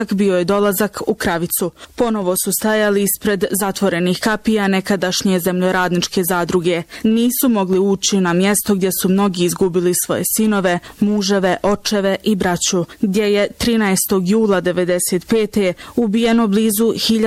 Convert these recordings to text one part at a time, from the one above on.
bio je dolazak u Kravicu. Ponovo su stajali ispred zatvorenih kapija nekadašnje zemljoradničke zadruge. Nisu mogli ući na mjesto gdje su mnogi izgubili svoje sinove, muževe, očeve i braću, gdje je 13. jula 1995. ubijeno blizu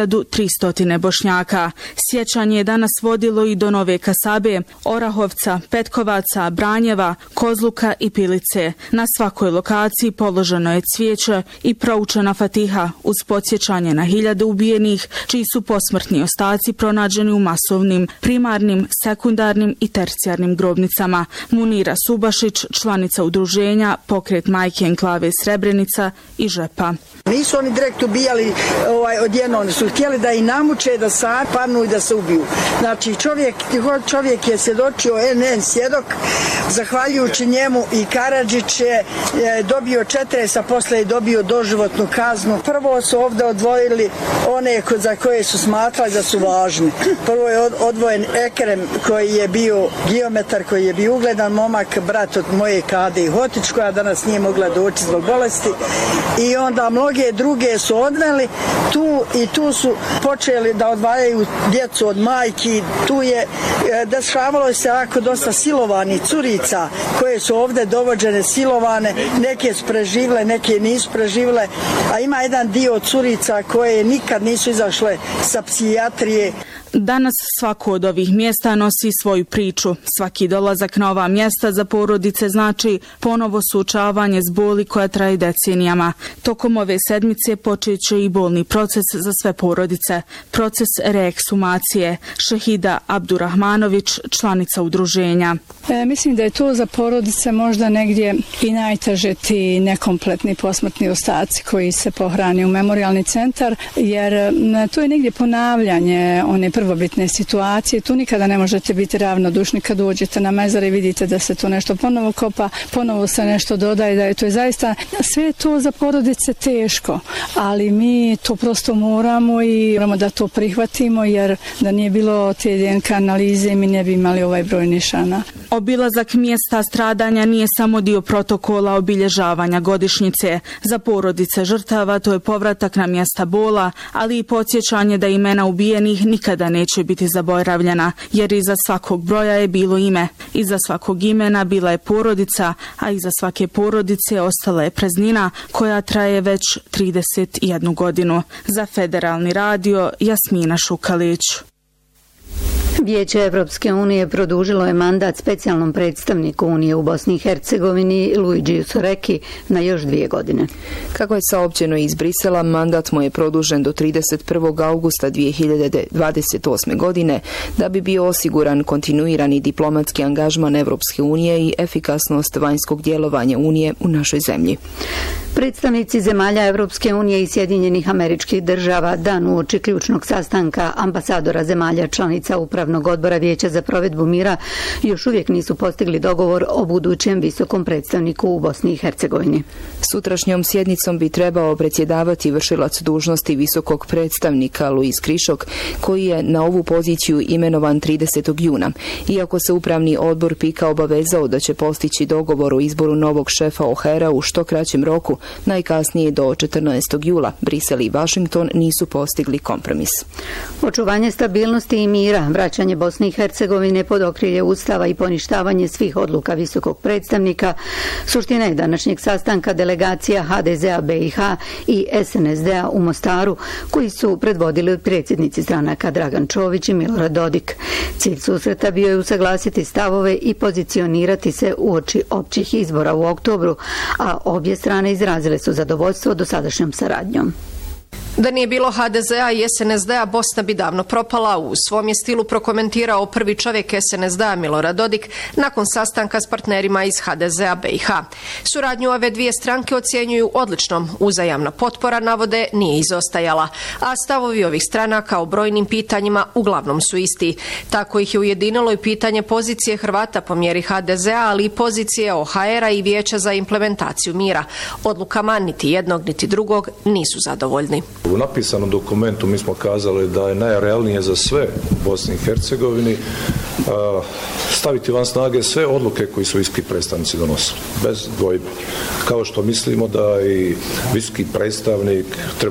1300 Bošnjaka. Sjećanje je danas vodilo i do Nove Kasabe, Orahovca, Petkovaca, Branjeva, Kozluka i Pilice. Na svakoj lokaciji položeno je cvijeće i proučena fatiha uz podsjećanje na hiljade ubijenih, čiji su posmrtni ostaci pronađeni u masovnim, primarnim, sekundarnim i tercijarnim grobnicama. Munira Subašić, članica udruženja Pokret majke enklave Srebrenica i Žepa. Nisu oni direkt ubijali odjednom, oni su htjeli da i namuče, da se padnu i da se ubiju. Znači čovjek je svjedočio, NN svjedok, zahvaljujući njemu i Karadžić je dobio 40, a posle je dobio doživotnu kaznu. Prvo su ovdje odvojili one za koje su smatrali da su važni. Prvo je odvojen Ekrem koji je bio geometar, koji je bio ugledan momak, brat od moje Kade i Hotić, koja danas nije mogla doći zbog bolesti. I onda mnoge druge su odveli tu su počeli da odvajaju djecu od majki. Tu je dešavalo se jako dosta silovanih curica koje su ovdje dovođene silovane, neke su preživile, neke nisu preživile, a ima jedan dio curica koje nikad nisu izašle sa psihijatrije. Danas svako od ovih mjesta nosi svoju priču. Svaki dolazak na ova mjesta za porodice znači ponovo suočavanje s boli koja traje decenijama. Tokom ove sedmice počet će i bolni proces za sve porodice. Proces reeksumacije. Šehida Abdurahmanović, članica udruženja. Mislim da je to za porodice možda negdje i najteže ti nekompletni posmrtni ostaci koji se pohrani u memorijalni centar, jer to je negdje ponavljanje one prvobitne situacije. Tu nikada ne možete biti ravnodušni kad dođete na mezar i vidite da se tu nešto ponovo kopa, ponovo se nešto dodaje, da je to zaista sve to za porodice teško, ali mi to prosto moramo i moramo da to prihvatimo, jer da nije bilo te DNK analize mi ne bi imali ovaj broj nišana. Obilazak mjesta stradanja nije samo dio protokola obilježavanja godišnjice. Za porodice žrtava to je povratak na mjesta bola, ali i podsjećanje da imena ubijenih nikada neće biti zaboravljena, jer iza svakog broja je bilo ime. Iza svakog imena bila je porodica, a iza svake porodice ostala je praznina koja traje već 31 godinu. Za Federalni radio, Jasmina Šukalić. Vijeće Evropske unije produžilo je mandat specijalnom predstavniku Unije u Bosni i Hercegovini Luigiju Soreki na još 2 godine. Kako je saopćeno iz Brisela, mandat mu je produžen do 31. augusta 2028. godine da bi bio osiguran kontinuirani diplomatski angažman Evropske unije i efikasnost vanjskog djelovanja Unije u našoj zemlji. Predstavnici zemalja Evropske unije i Sjedinjenih Američkih Država dan uoči ključnog sastanka ambasadora zemalja članica Upravnog odbora Vijeća za provedbu mira još uvijek nisu postigli dogovor o budućem visokom predstavniku u Bosni i Hercegovini. Sutrašnjom sjednicom bi trebao predsjedavati vršilac dužnosti visokog predstavnika Luis Krišok, koji je na ovu poziciju imenovan 30. juna. Iako se Upravni odbor PIKA obavezao da će postići dogovor o izboru novog šefa OHR-a u što kraćem roku, najkasnije do 14. jula, Brisel i Washington nisu postigli kompromis. Očuvanje stabilnosti i mira, vraćanje Bosne i Hercegovine pod okrilje Ustava i poništavanje svih odluka visokog predstavnika suština je današnjeg sastanka delegacija HDZ-a BiH i SNSD-a u Mostaru, koji su predvodili predsjednici stranaka Dragan Čović i Milorad Dodik. Cilj susreta bio je usaglasiti stavove i pozicionirati se uoči općih izbora u oktobru, a obje strane izrazile su zadovoljstvo dosadašnjom saradnjom. Da nije bilo HDZ-a i SNSD-a, Bosna bi davno propala. U svom je stilu prokomentirao prvi čovjek SNSD-a Milorad Dodik nakon sastanka s partnerima iz HDZ-a BiH. Suradnju ove dvije stranke ocjenjuju odličnom. Uzajamna potpora, navode, nije izostajala. A stavovi ovih stranaka o brojnim pitanjima uglavnom su isti. Tako ih je ujedinilo i pitanje pozicije Hrvata po mjeri HDZ-a, ali i pozicije OHR-a i Vijeća za implementaciju mira. Odlukama niti jednog niti drugog nisu zadovoljni. U napisanom dokumentu mi smo kazali da je najrealnije za sve u Bosni i Hercegovini staviti van snage sve odluke koji su visoki predstavnici donosili, bez dvojbe. Kao što mislimo da i visoki predstavnik treba